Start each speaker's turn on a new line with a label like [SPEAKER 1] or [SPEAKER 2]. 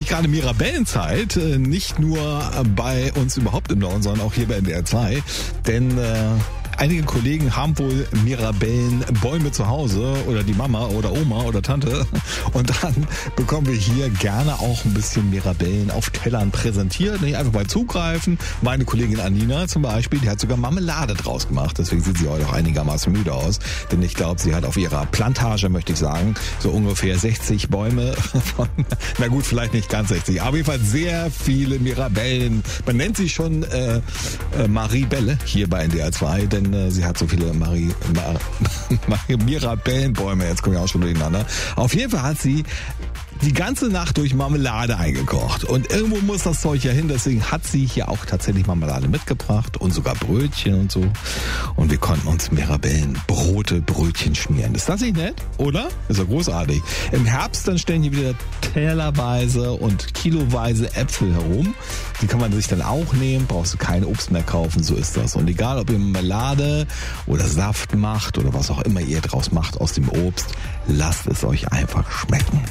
[SPEAKER 1] gerade Mirabellenzeit, nicht nur bei uns überhaupt im Norden, sondern auch hier bei NDR 2, denn einige Kollegen haben wohl Mirabellenbäume zu Hause oder die Mama oder Oma oder Tante und dann bekommen wir hier gerne auch ein bisschen Mirabellen auf Tellern präsentiert, nicht einfach mal zugreifen. Meine Kollegin Anina zum Beispiel, die hat sogar Marmelade draus gemacht, deswegen sieht sie heute auch einigermaßen müde aus, denn ich glaube, sie hat auf ihrer Plantage, möchte ich sagen, so ungefähr 60 Bäume von, na gut, vielleicht nicht ganz 60, aber jedenfalls sehr viele Mirabellen. Man nennt sie schon Maribelle hier bei NDR 2, denn sie hat so viele Mirabellenbäume, jetzt komme ich auch schon durcheinander. Auf jeden Fall hat sie die ganze Nacht durch Marmelade eingekocht. Und irgendwo muss das Zeug ja hin, deswegen hat sie hier auch tatsächlich Marmelade mitgebracht und sogar Brötchen und so. Und wir konnten uns Brötchen schmieren. Ist das nicht nett, oder? Ist ja großartig. Im Herbst dann stellen hier wieder tellerweise und kiloweise Äpfel herum. Die kann man sich dann auch nehmen, brauchst du kein Obst mehr kaufen, so ist das. Und egal, ob ihr Marmelade oder Saft macht oder was auch immer ihr draus macht aus dem Obst, lasst es euch einfach schmecken.